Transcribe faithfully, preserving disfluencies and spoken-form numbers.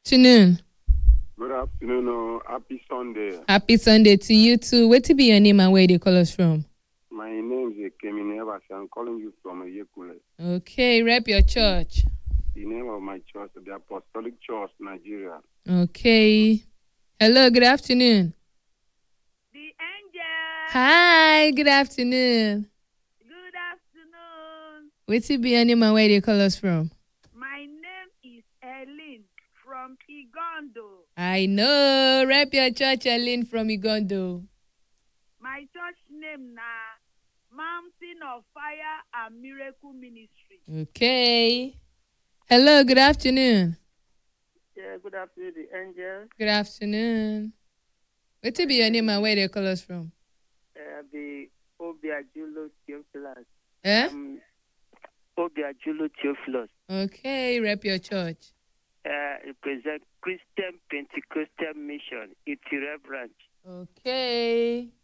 Afternoon. Good afternoon. Oh, happy Sunday. Happy Sunday to you too. What to be your name and where they call us from? My name is Kemini Evasi. I'm calling you from Yekule. Okay, rep your church. The name of my church is the Apostolic Church, Nigeria. Okay. Hello, good afternoon. The angel. Hi, good afternoon. Good afternoon. What to be your name and where they call us from? My name is Eileen from Igondo. I know. Rep your church, Ellen from Igondo. My church name na Mountain of Fire and Miracle Ministry. Okay. Hello, good afternoon. Yeah, good afternoon, the angel. Good afternoon. What to be your name and where they call us from? Uh, the Obiajulo Theophilus. Eh? Um, Obiajulo Theophilus. Okay, rep your church. Uh, represent Christian Pentecostal Mission, Itira branch. Okay.